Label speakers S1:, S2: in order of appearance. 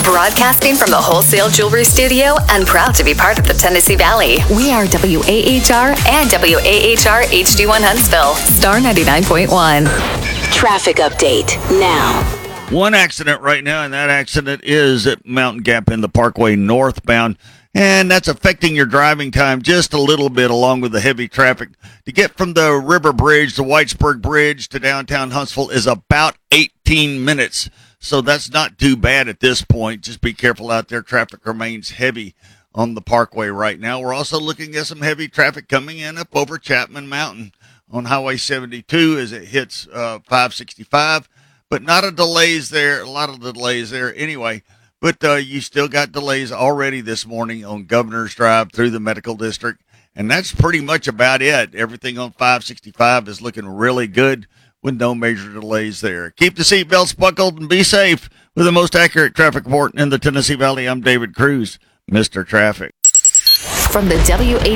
S1: Broadcasting from the Wholesale Jewelry Studio and proud to be part of the Tennessee Valley. We are WAHR and WAHR HD1 Huntsville. Star 99.1.
S2: Traffic update now.
S3: One accident right now, and that accident is at Mountain Gap in the Parkway northbound. And that's affecting your driving time just a little bit, along with the heavy traffic. To get from the River Bridge, the Whitesburg Bridge, to downtown Huntsville is about 18 minutes. So that's not too bad at this point. Just be careful out there. Traffic remains heavy on the Parkway right now. We're also looking at some heavy traffic coming in up over Chapman Mountain on Highway 72 as it hits 565. But not a delays there. A lot of delays there anyway. But you still got delays already this morning on Governor's Drive through the Medical District. And that's pretty much about it. Everything on 565 is looking really good with no major delays there. Keep the seatbelts buckled and be safe. With the most accurate traffic report in the Tennessee Valley, I'm David Cruz, Mr. Traffic.
S1: From the